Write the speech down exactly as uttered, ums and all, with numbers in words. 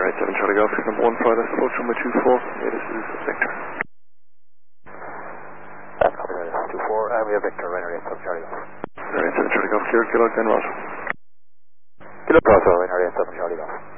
Rainer eight seven Charlie Golf, number one flight, I approach number two four. Yeah, this is Victor. That's copy, Rainer two four, and we have Victor, Rainer eight seven Charlie Golf. Rainer eight seven Charlie Golf, clear, Kilo ten Ross. Kilo Bravo, Rainer eight seven Charlie Golf.